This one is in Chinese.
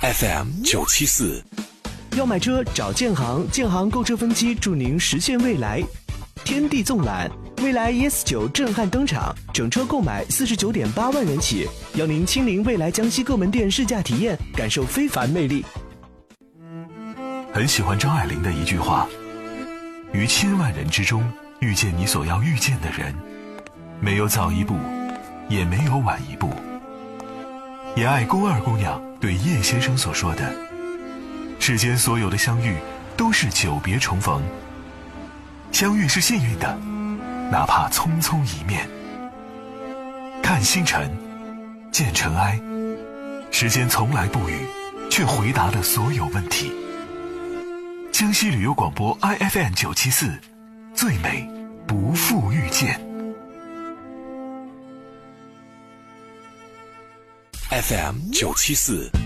FM974， 要买车找建行，建行购车分期助您实现未来。天地纵览，蔚来 ES9 震撼登场，整车购买49.8万元起，邀您亲临蔚来江西各门店试驾体验，感受非凡魅力。 很喜欢张爱玲的一句话：于千万人之中遇见你所要遇见的人，没有早一步，也没有晚一步。也爱宫二姑娘对叶先生所说的：世间所有的相遇都是久别重逢，相遇是幸运的，哪怕匆匆一面。看星辰，见尘埃，时间从来不语，却回答了所有问题。江西旅游广播 IFM974，最美不负遇见。FM974。